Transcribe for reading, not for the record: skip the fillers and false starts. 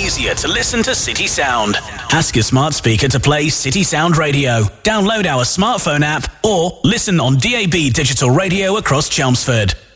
easier to listen to City Sound. Ask your smart speaker to play City Sound Radio. Download our smartphone app or listen on DAB digital radio across Chelmsford.